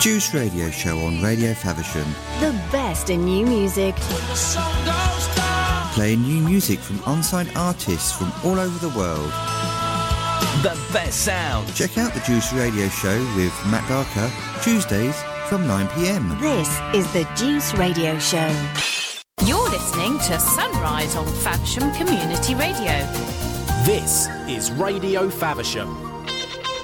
Juice Radio Show on Radio Faversham. The best in new music. Playing new music from unsigned artists from all over the world. The best sound. Check out the Juice Radio Show with Matt Darker, Tuesdays from 9 p.m. This is the Juice Radio Show. You're listening to Sunrise on Faversham Community Radio. This is Radio Faversham.